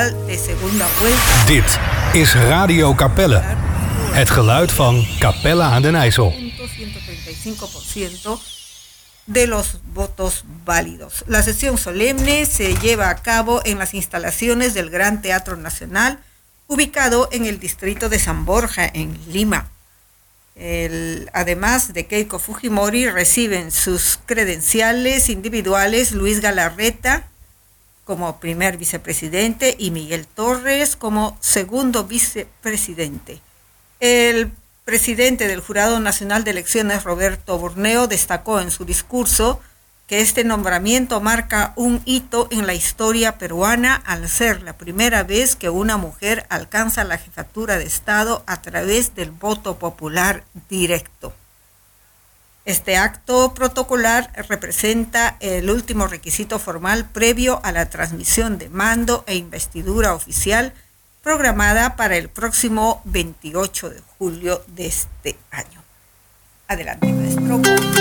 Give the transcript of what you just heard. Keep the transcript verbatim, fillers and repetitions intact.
electoral de segunda vuelta. Dit is Radio Capelle. Het geluid van Capelle aan den IJssel. ciento treinta y cinco por ciento de los votos válidos. La sesión solemne se lleva a cabo en las instalaciones del Gran Teatro Nacional, ubicado en el distrito de San Borja, en Lima. El, además de Keiko Fujimori, reciben sus credenciales individuales Luis Galarreta como primer vicepresidente y Miguel Torres como segundo vicepresidente. El presidente del Jurado Nacional de Elecciones, Roberto Borneo, destacó en su discurso que este nombramiento marca un hito en la historia peruana al ser la primera vez que una mujer alcanza la jefatura de Estado a través del voto popular directo. Este acto protocolar representa el último requisito formal previo a la transmisión de mando e investidura oficial programada para el próximo veintiocho de julio de este año. Adelante, maestro.